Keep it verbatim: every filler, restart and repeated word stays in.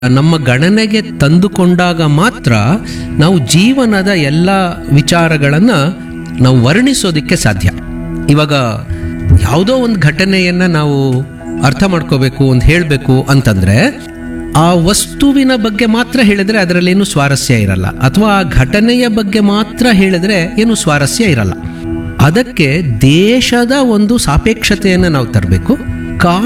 ನಮ್ಮ ಗಣನೆಗೆ ತಂದುಕೊಂಡಾಗ ಮಾತ್ರ ನಾವು ಜೀವನದ ಎಲ್ಲ ವಿಚಾರಗಳನ್ನು ನಾವು ವರ್ಣಿಸೋದಕ್ಕೆ ಸಾಧ್ಯ. ಇವಾಗ ಯಾವುದೋ ಒಂದು ಘಟನೆಯನ್ನು ನಾವು ಅರ್ಥ ಮಾಡ್ಕೋಬೇಕು ಅಂತ ಹೇಳಬೇಕು ಅಂತಂದರೆ ಆ ವಸ್ತುವಿನ ಬಗ್ಗೆ ಮಾತ್ರ ಹೇಳಿದ್ರೆ ಅದರಲ್ಲೇನು ಸ್ವಾರಸ್ಯ ಇರಲ್ಲ, ಅಥವಾ ಆ ಘಟನೆಯ ಬಗ್ಗೆ ಮಾತ್ರ ಹೇಳಿದ್ರೆ ಏನು ಸ್ವಾರಸ್ಯ ಇರಲ್ಲ. ಅದಕ್ಕೆ ದೇಶದ ಒಂದು ಸಾಪೇಕ್ಷತೆಯನ್ನು ನಾವು ತರಬೇಕು.